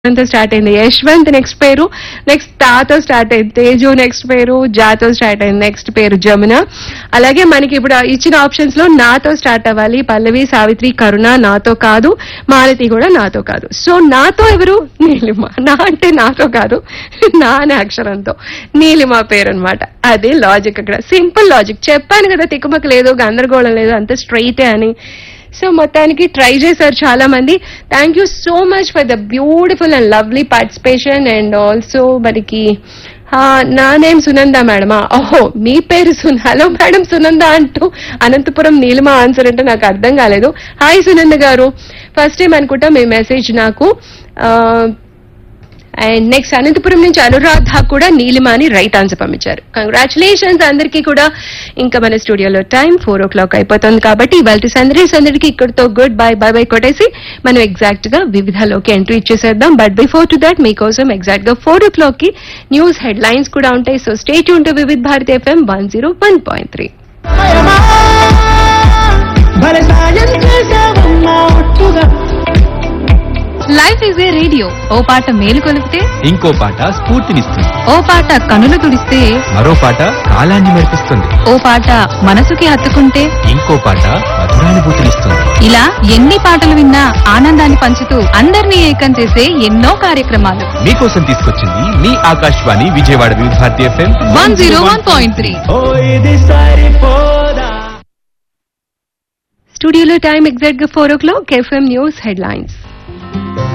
తో స్టార్ట్ అయింది యశ్వంత్ నెక్స్ట్ పేరు, నెక్స్ట్ తాతో స్టార్ట్ అయింది తేజు, నెక్స్ట్ పేరు జాతో స్టార్ట్ అయింది, నెక్స్ట్ పేరు జమున. అలాగే మనకి ఇప్పుడు ఇచ్చిన ఆప్షన్స్ లో నాతో స్టార్ట్ అవ్వాలి పల్లవి, సావిత్రి, కరుణ నాతో కాదు, మాలతి కూడా నాతో కాదు. సో నాతో ఎవరు? నీలిమ. నా అంటే నాతో కాదు, నా అనే అక్షరంతో నీలిమ పేరు అనమాట. అదే లాజిక్ అక్కడ, సింపుల్ లాజిక్. చెప్పాను కదా తిక్కుమక్క లేదు, గందరగోళం లేదు, అంత స్ట్రైటే అని. సో మొత్తానికి ట్రై చేశారు చాలా మంది. Thank you so much for the beautiful and lovely participation. And also మనకి నా నేమ్ సునంద మేడమా? ఓహో మీ పేరు హలో మేడం సునంద అంటూ అనంతపురం నీలిమ ఆన్సర్ అంటే నాకు అర్థం కాలేదు. హాయ్ సునంద గారు, ఫస్ట్ టైం అనుకుంటా మీ మెసేజ్ నాకు. అండ్ నెక్స్ట్ అనంతపురం నుంచి అనురాధ కూడా నీలిమ అని రైట్ ఆన్సర్ పంపించారు. కంగ్రాచులేషన్స్ అందరికీ కూడా. ఇంకా మన స్టూడియోలో టైం 4 o'clock అయిపోతుంది కాబట్టి ఇవాళ సందడికి ఇక్కడితో గుడ్ బై బై బై కొట్టేసి మనం ఎగ్జాక్ట్ గా వివిధలోకి entry ఇచ్చేసేద్దాం. But before to that మీకోసం ఎగ్జాక్ట్ గా 4 o'clock కి న్యూస్ హెడ్ లైన్స్ కూడా ఉంటాయి. So stay tune to Vividh Bharati FM 101.3. Life is a radio. ఓ పాట మేలు కొలిపితే ఇంకో పాట స్ఫూర్తినిస్తుంది. ఓ పాట కనులు తుడిస్తే మరో పాట కాలాన్ని మెరిపిస్తుంది. ఓ పాట మనసుకి హత్తుకుంటే ఇంకో పాట మధురానుభూతినిస్తుంది. ఇలా ఎన్ని పాటలు విన్నా ఆనందాన్ని పంచుతూ అందరినీ ఏకం చేసే ఎన్నో కార్యక్రమాలు మీకోసం తీసుకొచ్చింది మీ ఆకాశవాణి విజయవాడ వివిధ భారతి FM 101.3. స్టూడియోలో టైం ఎగ్జాక్ట్ గా 4 o'clock. FM news head lines.